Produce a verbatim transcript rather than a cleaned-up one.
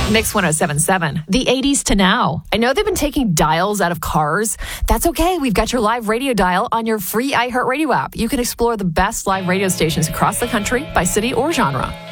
Mix one oh seven point seven, the eighties to now. I know they've been taking dials out of cars. That's okay. We've got your live radio dial on your free iHeartRadio app. You can explore the best live radio stations across the country by city or genre.